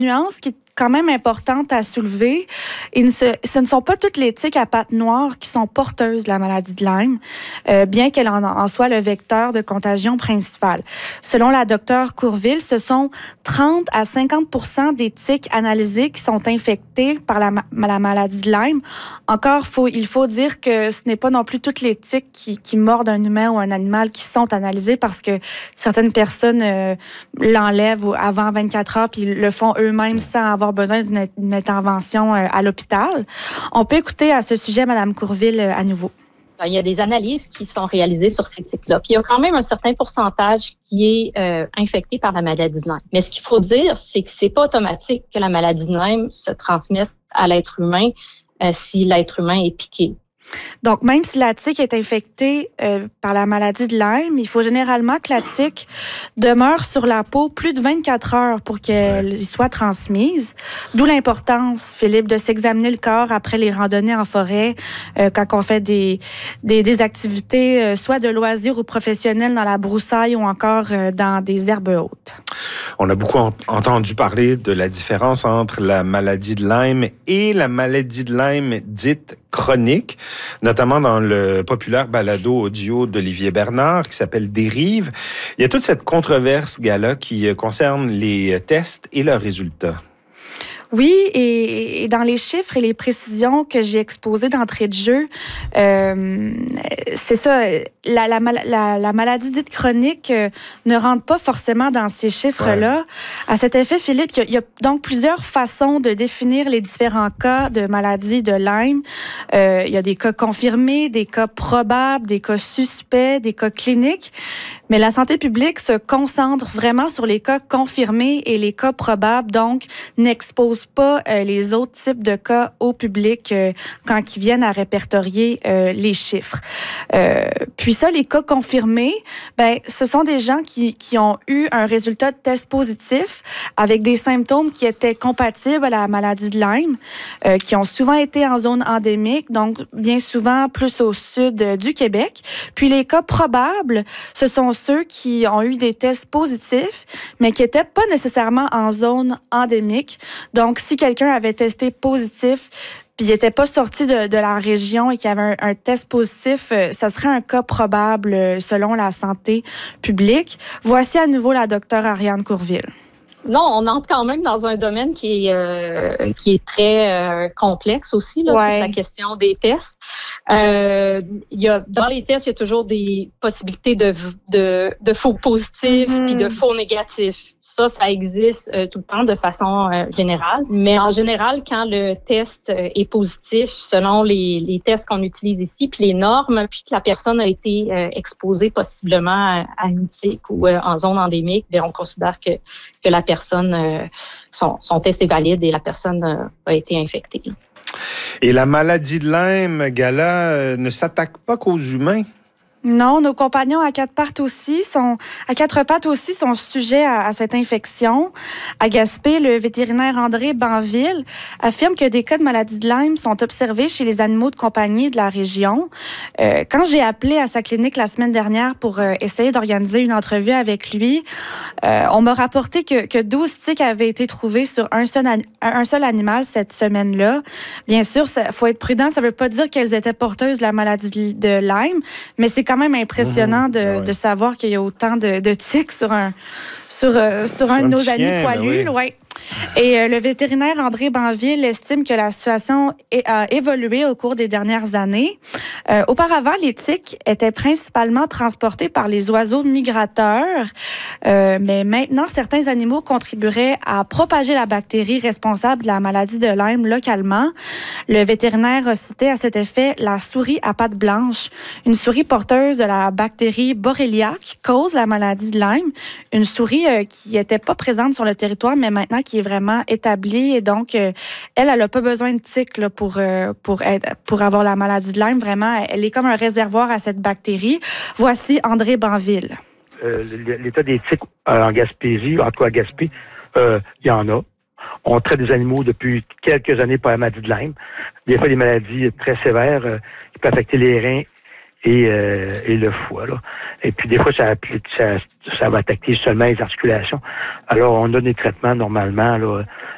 nuance qui est quand même importante à soulever. Ce ne sont pas toutes les tiques à pattes noires qui sont porteuses de la maladie de Lyme, bien qu'elle en soit le vecteur de contagion principal. Selon la docteure Courville, ce sont 30 à 50% des tiques analysées qui sont infectées par la maladie de Lyme. Encore, il faut dire que ce n'est pas non plus toutes les tiques qui mordent un humain ou un animal qui sont analysées parce que certaines personnes l'enlèvent avant 24 heures puis le font eux-mêmes sans avoir besoin d'une intervention à l'hôpital. On peut écouter à ce sujet Mme Courville à nouveau. Il y a des analyses qui sont réalisées sur ces tiques-là. Puis il y a quand même un certain pourcentage qui est infecté par la maladie de Lyme. Mais ce qu'il faut dire, c'est que c'est pas automatique que la maladie de Lyme se transmette à l'être humain si l'être humain est piqué. Donc, même si la tique est infectée par la maladie de Lyme, il faut généralement que la tique demeure sur la peau plus de 24 heures pour qu'elle y soit transmise. D'où l'importance, Philippe, de s'examiner le corps après les randonnées en forêt, quand on fait des activités, soit de loisirs ou professionnelles dans la broussaille ou encore dans des herbes hautes. On a beaucoup entendu parler de la différence entre la maladie de Lyme et la maladie de Lyme dite chronique, notamment dans le populaire balado audio d'Olivier Bernard qui s'appelle Dérive. Il y a toute cette controverse, Gala, qui concerne les tests et leurs résultats. Oui, et dans les chiffres et les précisions que j'ai exposées d'entrée de jeu, c'est ça, la maladie dite chronique ne rentre pas forcément dans ces chiffres-là. Ouais. À cet effet, Philippe, il y a donc plusieurs façons de définir les différents cas de maladie de Lyme. Il y a des cas confirmés, des cas probables, des cas suspects, des cas cliniques. Mais la santé publique se concentre vraiment sur les cas confirmés et les cas probables, donc n'expose pas les autres types de cas au public quand ils viennent à répertorier les chiffres. Puis ça, les cas confirmés, ce sont des gens qui ont eu un résultat de test positif avec des symptômes qui étaient compatibles à la maladie de Lyme, qui ont souvent été en zone endémique, donc bien souvent plus au sud du Québec. Puis les cas probables, ce sont ceux qui ont eu des tests positifs, mais qui n'étaient pas nécessairement en zone endémique. Donc, si quelqu'un avait testé positif, puis il n'était pas sorti de la région et qu'il y avait un test positif, ça serait un cas probable selon la santé publique. Voici à nouveau la docteure Ariane Courville. Non, on entre quand même dans un domaine qui est très complexe aussi, là, c'est la question des tests. Dans les tests, il y a toujours des possibilités de faux positifs puis de faux négatifs. Ça existe tout le temps de façon générale. Mais en général, quand le test est positif, selon les tests qu'on utilise ici, puis les normes, puis que la personne a été exposée possiblement à une tique ou en zone endémique, bien, on considère que la personne, son test est valide et la personne a été infectée. Et la maladie de Lyme, Gala, ne s'attaque pas qu'aux humains? Non, nos compagnons à quatre pattes aussi sont sujets à cette infection. À Gaspé, le vétérinaire André Banville affirme que des cas de maladie de Lyme sont observés chez les animaux de compagnie de la région. Quand j'ai appelé à sa clinique la semaine dernière pour essayer d'organiser une entrevue avec lui, on m'a rapporté que 12 tiques avaient été trouvées sur un seul animal cette semaine-là. Bien sûr, faut être prudent, ça veut pas dire qu'elles étaient porteuses de la maladie de Lyme, mais c'est quand même impressionnant de savoir qu'il y a autant de tiques sur un de nos amis poilus. Ouais. Et le vétérinaire André Banville estime que la situation a évolué au cours des dernières années. Auparavant, les tiques étaient principalement transportées par les oiseaux migrateurs, mais maintenant, certains animaux contribueraient à propager la bactérie responsable de la maladie de Lyme localement. Le vétérinaire a cité à cet effet la souris à pattes blanches, une souris porteuse de la bactérie Borrelia qui cause la maladie de Lyme, une souris qui n'était pas présente sur le territoire, mais maintenant qui est vraiment établie et donc elle n'a pas besoin de tiques là, pour avoir la maladie de Lyme. Vraiment, elle est comme un réservoir à cette bactérie. Voici André Banville. L'état des tiques en Gaspésie, en tout cas à Gaspé, il y en a. On traite des animaux depuis quelques années par la maladie de Lyme. Des fois, des maladies très sévères qui peuvent affecter les reins et le foie. Là. Et puis, des fois, ça va attaquer seulement les articulations. Alors, on a des traitements, normalement, là,